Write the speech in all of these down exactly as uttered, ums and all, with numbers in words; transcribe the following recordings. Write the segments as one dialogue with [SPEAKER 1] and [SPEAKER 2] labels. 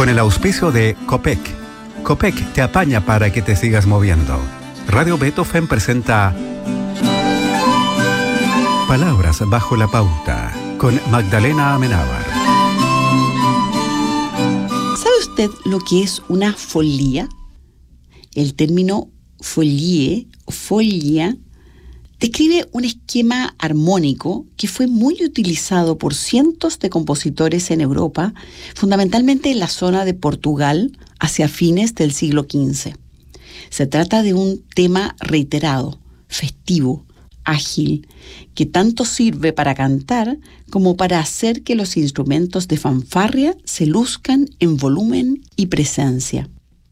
[SPEAKER 1] Con el auspicio de Copec. Copec te apaña para que te sigas moviendo. Radio Beethoven presenta Palabras bajo la pauta con Magdalena Amenábar.
[SPEAKER 2] ¿Sabe usted lo que es una folía? El término folie o folia describe un esquema armónico que fue muy utilizado por cientos de compositores en Europa, fundamentalmente en la zona de Portugal, hacia fines del siglo quince. Se trata de un tema reiterado, festivo, ágil, que tanto sirve para cantar como para hacer que los instrumentos de fanfarria se luzcan en volumen y presencia.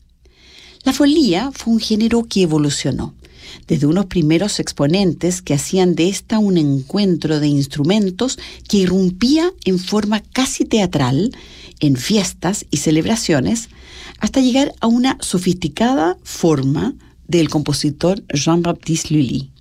[SPEAKER 2] La folía fue un género que evolucionó, desde unos primeros exponentes que hacían de esta un encuentro de instrumentos que irrumpía en forma casi teatral en fiestas y celebraciones, hasta llegar a una sofisticada forma del compositor Jean-Baptiste Lully.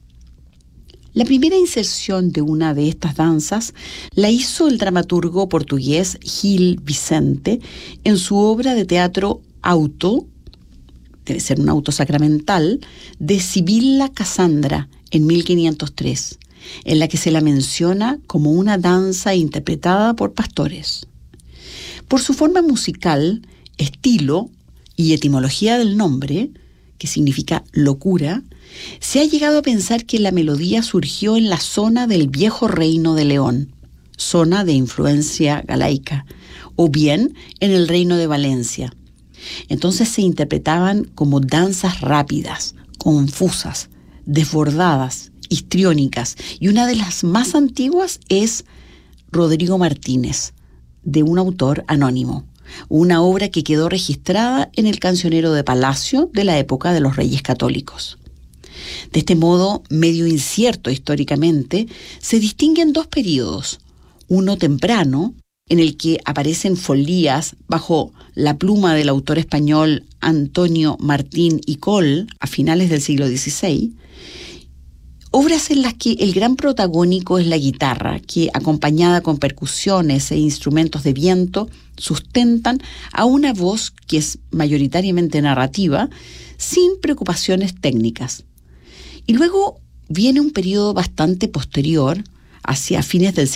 [SPEAKER 2] La primera inserción de una de estas danzas la hizo el dramaturgo portugués Gil Vicente en su obra de teatro Auto, debe ser un auto sacramental, de Sibila Cassandra en mil quinientos tres, en la que se la menciona como una danza interpretada por pastores. Por su forma musical, estilo y etimología del nombre, que significa locura, se ha llegado a pensar que la melodía surgió en la zona del viejo reino de León, zona de influencia galaica, o bien en el reino de Valencia. Entonces se interpretaban como danzas rápidas, confusas, desbordadas, histriónicas, y una de las más antiguas es Rodrigo Martínez, de un autor anónimo, una obra que quedó registrada en el Cancionero de Palacio de la época de los Reyes Católicos. De este modo, medio incierto históricamente, se distinguen dos períodos, uno temprano, en el que aparecen folías bajo la pluma del autor español Antonio Martín y Coll a finales del siglo dieciséis, obras en las que el gran protagónico es la guitarra, que acompañada con percusiones e instrumentos de viento sustentan a una voz que es mayoritariamente narrativa, sin preocupaciones técnicas. Y luego viene un periodo bastante posterior, hacia fines del